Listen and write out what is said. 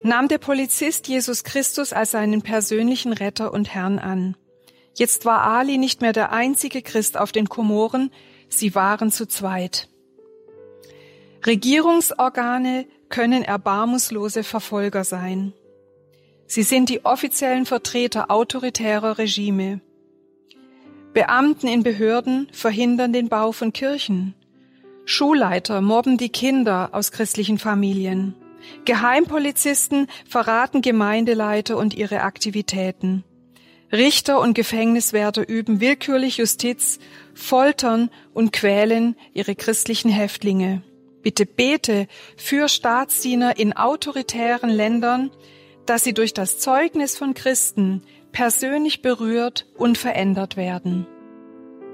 nahm der Polizist Jesus Christus als seinen persönlichen Retter und Herrn an. Jetzt war Ali nicht mehr der einzige Christ auf den Komoren, sie waren zu zweit. Regierungsorgane können erbarmungslose Verfolger sein. Sie sind die offiziellen Vertreter autoritärer Regime. Beamten in Behörden verhindern den Bau von Kirchen. Schulleiter mobben die Kinder aus christlichen Familien. Geheimpolizisten verraten Gemeindeleiter und ihre Aktivitäten. Richter und Gefängniswärter üben willkürlich Justiz, foltern und quälen ihre christlichen Häftlinge. Bitte bete für Staatsdiener in autoritären Ländern, dass sie durch das Zeugnis von Christen persönlich berührt und verändert werden.